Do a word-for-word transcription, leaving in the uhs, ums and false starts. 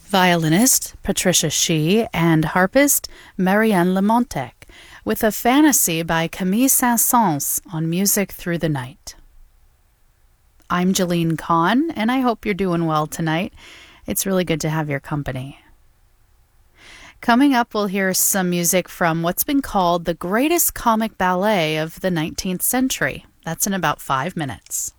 violinist Patricia Shee, and harpist Marianne Lamontec, with a fantasy by Camille Saint-Saëns on Music Through the Night. I'm Jeline Kahn, and I hope you're doing well tonight. It's really good to have your company. Coming up, we'll hear some music from what's been called the greatest comic ballet of the nineteenth century. That's in about five minutes.